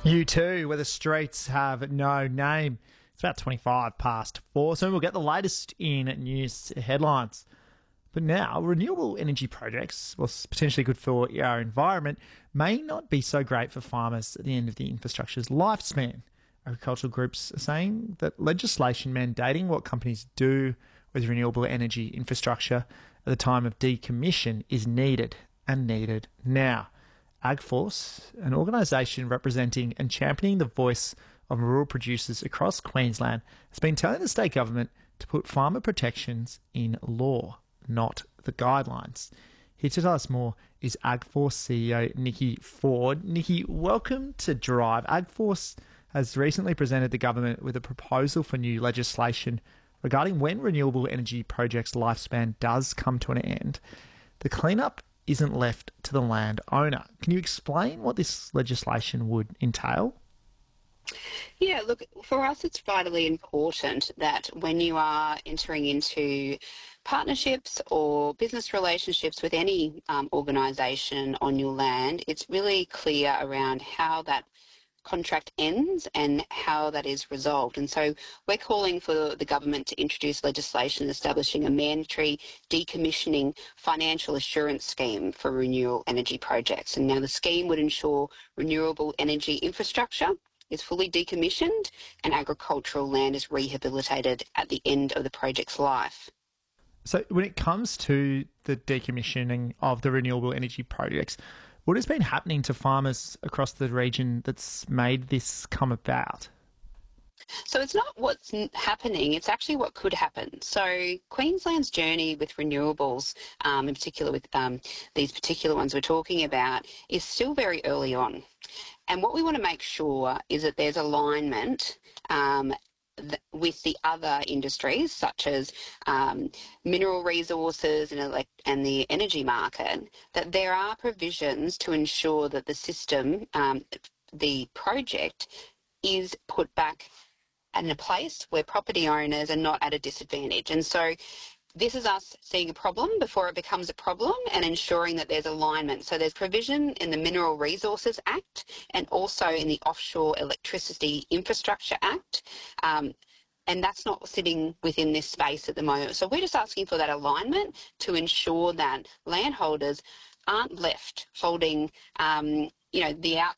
You too, where the streets have no name. It's about 25 past 4, so we'll get the latest in news headlines. But now, renewable energy projects, whilst potentially good for our environment, may not be so great for farmers at the end of the infrastructure's lifespan. Agricultural groups are saying that legislation mandating what companies do with renewable energy infrastructure at the time of decommission is needed, and needed now. AgForce, an organisation representing and championing the voice of rural producers across Queensland, has been telling the state government to put farmer protections in law, not the guidelines. Here to tell us more is AgForce CEO Nikki Ford. Nikki, welcome to Drive. AgForce has recently presented the government with a proposal for new legislation regarding when renewable energy projects' lifespan does come to an end. The cleanup isn't left to the landowner. Can you explain what this legislation would entail? Yeah, look, for us it's vitally important that when you are entering into partnerships or business relationships with any organisation on your land, it's really clear around how that contract ends and how that is resolved. And so we're calling for the government to introduce legislation establishing a mandatory decommissioning financial assurance scheme for renewable energy projects. And now the scheme would ensure renewable energy infrastructure is fully decommissioned and agricultural land is rehabilitated at the end of the project's life. So when it comes to the decommissioning of the renewable energy projects, what has been happening to farmers across the region that's made this come about? So it's not what's happening, it's actually what could happen. So Queensland's journey with renewables, in particular with these particular ones we're talking about, is still very early on. And what we want to make sure is that there's alignment with the other industries such as mineral resources and the energy market, that there are provisions to ensure that the system, the project, is put back in a place where property owners are not at a disadvantage. And so this is us seeing a problem before it becomes a problem and ensuring that there's alignment. So there's provision in the Mineral Resources Act and also in the Offshore Electricity Infrastructure Act. And that's not sitting within this space at the moment. So we're just asking for that alignment to ensure that landholders aren't left holding